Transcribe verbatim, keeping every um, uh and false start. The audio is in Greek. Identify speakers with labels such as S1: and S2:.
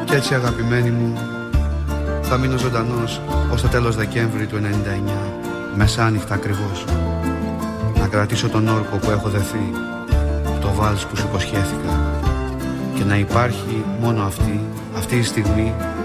S1: Κι έτσι αγαπημένη μου θα μείνω ζωντανός ως το τέλος Δεκέμβρη του ενενήντα εννιά, μεσάνυχτα ακριβώς, να κρατήσω τον όρκο που έχω δεθεί, το βάλς που σου υποσχέθηκα, και να υπάρχει μόνο αυτή, αυτή η στιγμή